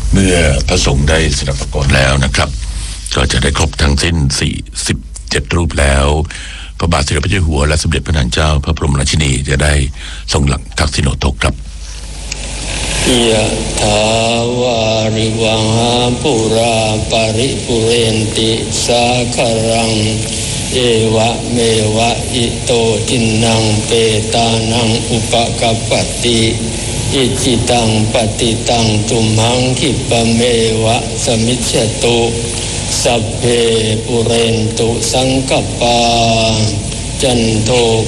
เมื่อพระสงฆ์ได้สดับประกรแล้วนะครับก็จะได้ครบทั้งสิ้น47รูปแล้วพระบาทสมเด็จพระเจ้าอยู่หัวและสมเด็จพระนางเจ้าพระบรมราชินีจะได้ทรงหลังทักษิโนทกครับยะถาวาริวังหาปุราปาริปุเรนติสาคารังเอวะเมวะอิโตทินังเปตานังอุปกัปปติอิจิตังปฏิตังตุมหังคิปะเมวะสมิจฉตุสัพเพปุเรนตุสังกปปาจันโท